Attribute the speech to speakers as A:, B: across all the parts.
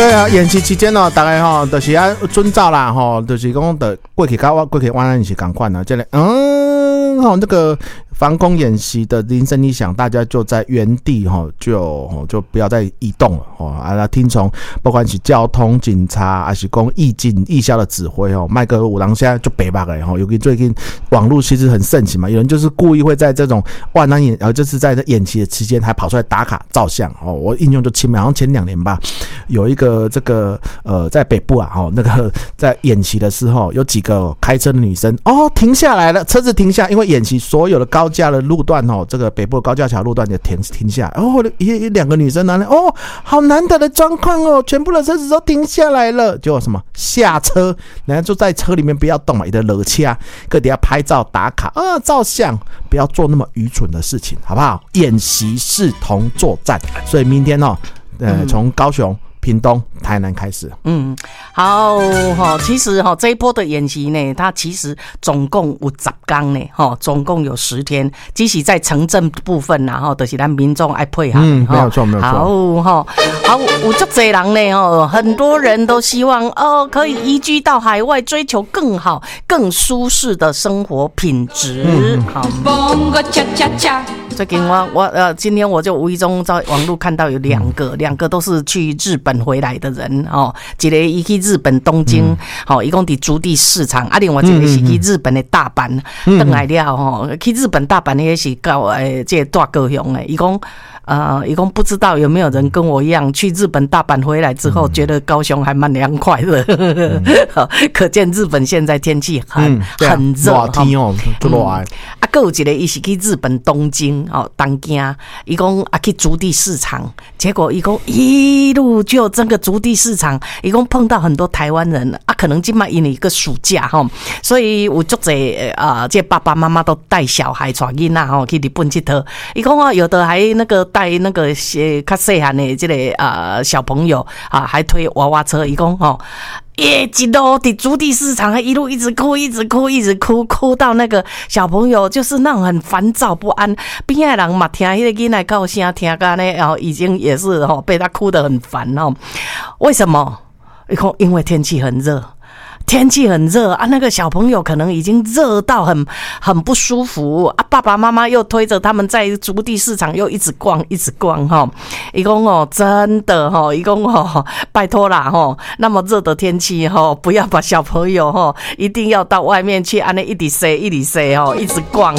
A: 对啊，演习期间哦，大概吼就是要遵照啦吼，就是讲的过去晚安是同款的，这个那个防空演习的铃声一响，大家就在原地就不要再移动了听从不管是交通警察还是讲义消的指挥麦克有人现在就北北的尤其最近网络其实很盛行嘛，有人就是故意会在这种万安就是在这演习的期间还跑出来打卡照相我印象就清，好像前2年吧，有一个这个在北部那个在演习的时候，有几个开车的女生停下来了，车子停下，因为演习所有的高架的路段这个北部高架桥路段就停下来2个女生呢好难得的状况全部的车子都停下来了，结果什么下车，人家就在车里面不要动嘛，你的落车各底下拍照打卡照相，不要做那么愚蠢的事情，好不好？演习视同作战，所以明天从高雄、屏东、台南开始。
B: 好其实这一波的演习呢，它其实总共有10天呢总共有10天，只是在城镇部分啦就是咱民众爱配合
A: 没有错
B: 好有足多人呢很多人都希望可以移居到海外，追求更好更舒适的生活品质好。最近今天我就无意中在网络看到有两个都是去日本回来的人一个去日本东京他说在竹地市场另外一个是去日本的大阪回来了去日本大阪那是到这个大高雄的他说不知道有没有人跟我一样去日本大阪回来之后觉得高雄还蛮凉快的可见日本现在天气很热
A: 热天就热
B: 还有一个他是去日本东京东京他说去竹地市场，结果他说一路就整个竹地市场他说碰到很多台湾人可能现在因为一个暑假所以有很多这爸爸妈妈都带小孩带囡仔去日本去玩，他说有的还那个带那个较细汉的这个小朋友还推娃娃车，他说一路在竹地市场一路一直哭到那个小朋友就是那种很烦躁不安，边的人嘛听那个囡仔叫声听到呢已经也是被他哭得很烦为什么？因为天气很热那个小朋友可能已经热到很不舒服爸爸妈妈又推着他们在竹地市场又一直逛他说真的他说拜托啦那么热的天气不要把小朋友一定要到外面去这样一直塞一直逛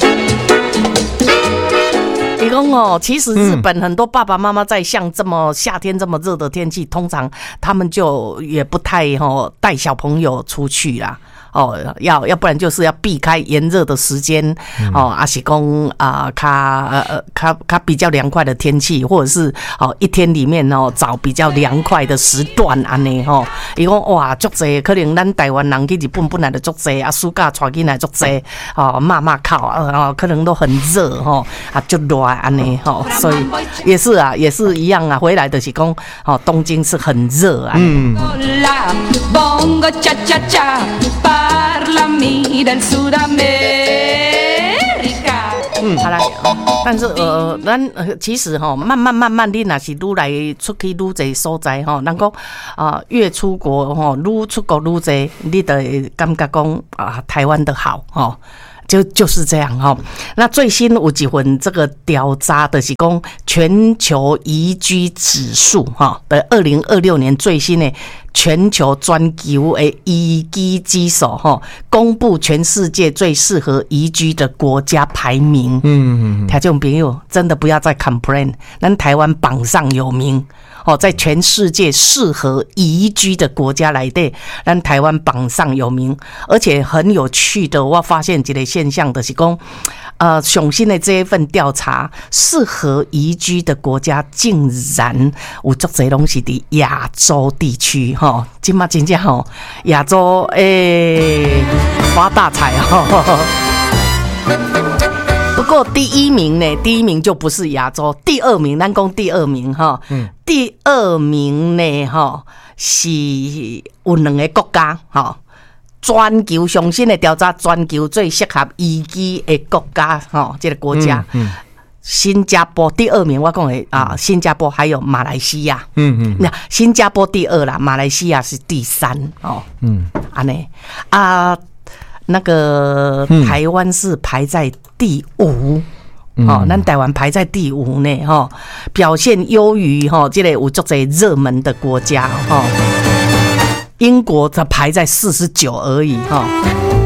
B: 他说其实日本很多爸爸妈妈在像这么夏天这么热的天气通常他们就也不太带小朋友出去啦要不然就是要避开炎热的时间还是说较比较凉快的天气，或者是一天里面找比较凉快的时段这样他说哇很多可能咱台湾人去日本本来就很多暑假带囡仔很多骂靠可能都很热很热这样所以也是一样回来就是说东京是很热好啦但是咱其实慢慢你若是愈来出去愈侪所在咱讲越出国愈出国愈侪，你就会感觉讲台湾的好就是这样那最新有一份这个调查就是说全球宜居指数的2026年最新的全球全球的宜居指数公布全世界最适合宜居的国家排名听众朋友真的不要再 complain， 咱台湾榜上有名在全世界适合宜居的国家里面咱台湾榜上有名，而且很有趣的我发现一个现象就是说上新的这一份调查适合宜居的国家竟然有足多拢是在亚洲地区现在真正亚洲发大财不过第一名就不是亚洲，第二名咱讲第二名第二名呢是有2个国家全球上新的调查，全球最适合宜居的国家这个国家新加坡第2名，我讲的啊，新加坡还有马来西亚。那新加坡第2啦，马来西亚是第3哦。安尼啊，那个台湾是排在第5。咱台湾排在第5呢，表现优于这个有足侪热门的国家，英国则排在49而已，